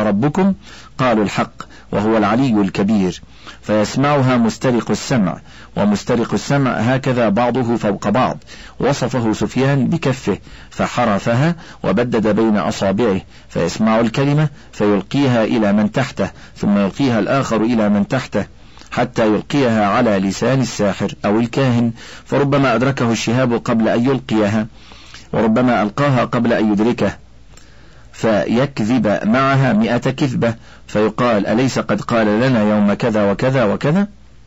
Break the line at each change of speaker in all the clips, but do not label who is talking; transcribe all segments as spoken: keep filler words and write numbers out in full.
ربكم؟ قالوا الحق وهو العلي الكبير. فيسمعها مسترق السمع، ومسترق السمع هكذا بعضه فوق بعض. وصفه سفيان بكفه فحرفها وبدد بين أصابعه، فيسمع الكلمة فيلقيها إلى من تحته، ثم يلقيها الآخر إلى من تحته، حتى يلقيها على لسان الساحر أو الكاهن، فربما أدركه الشهاب قبل أن يلقيها، وربما ألقاها قبل أن يدركه، فيكذب معها مئة كذبة، فيقال أليس قد قال لنا يوم كذا وكذا وكذا،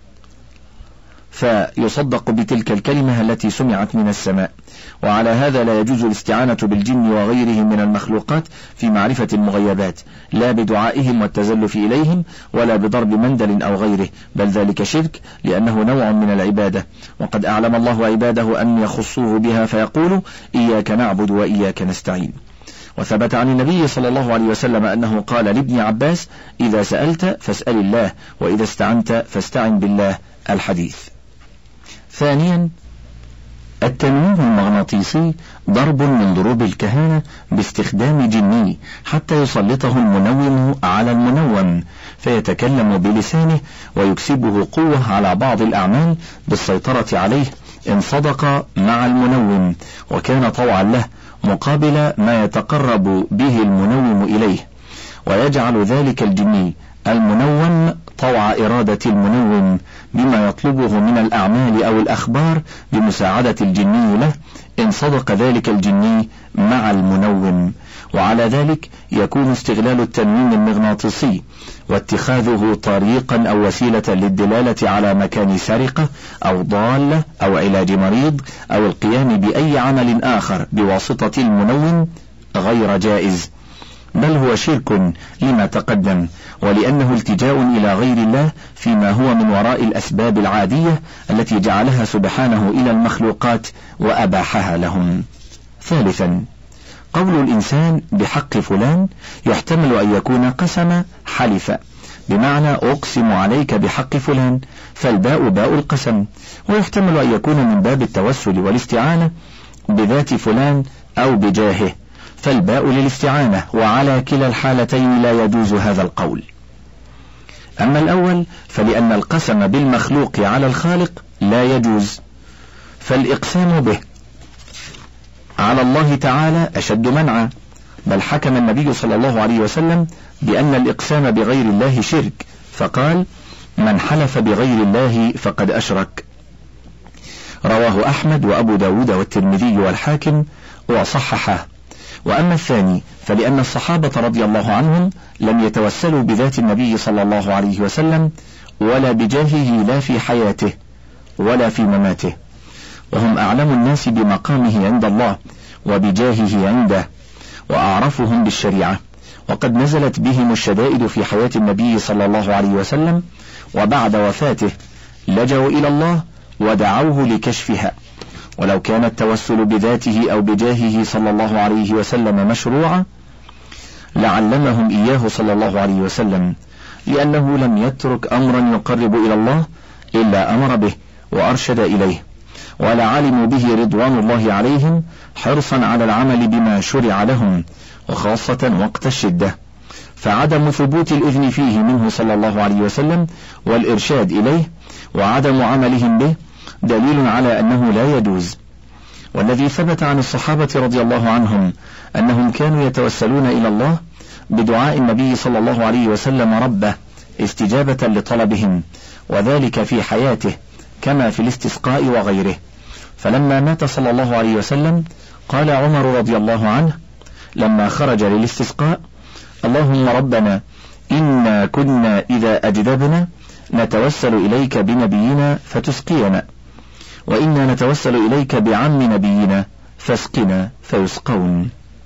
فيصدق بتلك الكلمة التي سمعت من السماء. وعلى هذا لا يجوز الاستعانة بالجن وغيرهم من المخلوقات في معرفة المغيبات، لا بدعائهم والتزلف إليهم، ولا بضرب مندل أو غيره، بل ذلك شرك، لأنه نوع من العبادة. وقد أعلم الله عباده أن يخصوه بها فيقولوا إياك نعبد وإياك نستعين. وثبت عن النبي صلى الله عليه وسلم أنه قال لابن عباس: إذا سألت فاسأل الله، وإذا استعنت فاستعن بالله. الحديث. ثانيا، التنويم المغناطيسي ضرب من ضروب الكهانة باستخدام جني حتى يسلطه المنوم على المنوم فيتكلم بلسانه ويكسبه قوة على بعض الأعمال بالسيطرة عليه إن صدق مع المنوم وكان طوعا له، مقابل ما يتقرب به المنوم إليه، ويجعل ذلك الجني المنوم طوع إرادة المنوم بما يطلبه من الأعمال أو الأخبار بمساعدة الجني له إن صدق ذلك الجني مع المنوم. وعلى ذلك يكون استغلال التنويم المغناطيسي واتخاذه طريقا أو وسيلة للدلالة على مكان سرقة أو ضالة أو علاج مريض أو القيام بأي عمل آخر بواسطة المنوم غير جائز، بل هو شرك لما تقدم، ولأنه التجاء إلى غير الله فيما هو من وراء الأسباب العادية التي جعلها سبحانه إلى المخلوقات وأباحها لهم. ثالثا، قول الإنسان بحق فلان يحتمل أن يكون قسم حلف، بمعنى أقسم عليك بحق فلان، فالباء باء القسم، ويحتمل أن يكون من باب التوسل والاستعانة بذات فلان أو بجاهه، فالباء للاستعانة، وعلى كلا الحالتين لا يجوز هذا القول. أما الأول فلأن القسم بالمخلوق على الخالق لا يجوز، فالإقسام به على الله تعالى أشد منعا، بل حكم النبي صلى الله عليه وسلم بأن الإقسام بغير الله شرك، فقال: من حلف بغير الله فقد أشرك. رواه أحمد وأبو داود والترمذي والحاكم وصححه. وأما الثاني فلأن الصحابة رضي الله عنهم لم يتوسلوا بذات النبي صلى الله عليه وسلم ولا بجاهه لا في حياته ولا في مماته، وهم أعلم الناس بمقامه عند الله وبجاهه عنده وأعرفهم بالشريعة، وقد نزلت بهم الشدائد في حياة النبي صلى الله عليه وسلم، وبعد وفاته لجوا إلى الله ودعوه لكشفها. ولو كان التوسل بذاته أو بجاهه صلى الله عليه وسلم مشروعا لعلمهم إياه صلى الله عليه وسلم، لأنه لم يترك أمرا يقرب إلى الله إلا أمر به وأرشد إليه، ولعلموا به رضوان الله عليهم حرصا على العمل بما شرع لهم، وخاصة وقت الشدة. فعدم ثبوت الإذن فيه منه صلى الله عليه وسلم والإرشاد إليه وعدم عملهم به دليل على أنه لا يجوز. والذي ثبت عن الصحابة رضي الله عنهم أنهم كانوا يتوسلون إلى الله بدعاء النبي صلى الله عليه وسلم ربه استجابة لطلبهم، وذلك في حياته كما في الاستسقاء وغيره. فلما مات صلى الله عليه وسلم قال عمر رضي الله عنه لما خرج للاستسقاء: اللهم ربنا إنا كنا إذا أجدبنا نتوسل إليك بنبينا فتسقينا، وإنا نتوسل إليك بعم نبينا فاسقنا فيسقون.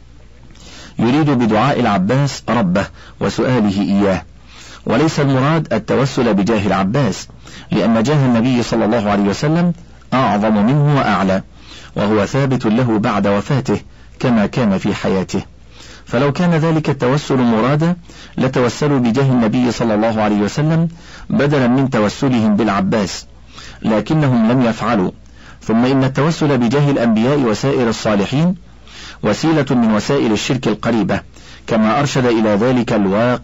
يريد بدعاء العباس ربه وسؤاله إياه، وليس المراد التوسل بجاه العباس، لأن جاه النبي صلى الله عليه وسلم أعظم منه وأعلى، وهو ثابت له بعد وفاته كما كان في حياته. فلو كان ذلك التوسل مرادا لتوسلوا بجاه النبي صلى الله عليه وسلم بدلا من توسلهم بالعباس، لكنهم لم يفعلوا. ثم إن التوسل بجاه الأنبياء وسائر الصالحين وسيلة من وسائل الشرك القريبة، كما أرشد إلى ذلك الواقع